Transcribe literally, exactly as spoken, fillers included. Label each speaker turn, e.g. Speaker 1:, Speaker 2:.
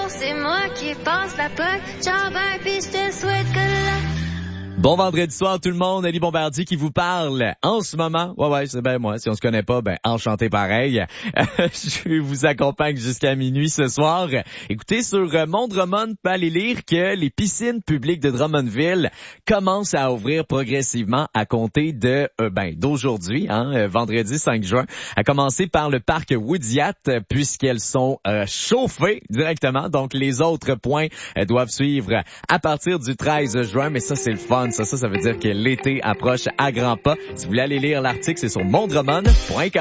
Speaker 1: c'est moi qui passe la poque. Ciao, bye, pis je te souhaite que la...
Speaker 2: Bon vendredi soir tout le monde, Ali Bombardier qui vous parle en ce moment. Ouais, ouais, c'est bien moi. Si on se connaît pas, ben enchanté pareil. Je vous accompagne jusqu'à minuit ce soir. Écoutez, sur Mon Drummond, peut aller lire que les piscines publiques de Drummondville commencent à ouvrir progressivement à compter de euh, ben d'aujourd'hui, hein, vendredi cinq juin, à commencer par le parc Woodyat, puisqu'elles sont euh, chauffées directement. Donc les autres points euh, doivent suivre à partir du treize juin, mais ça c'est le fun. Ça, ça, ça veut dire que l'été approche à grands pas. Si vous voulez aller lire l'article, c'est sur mon drummond point com.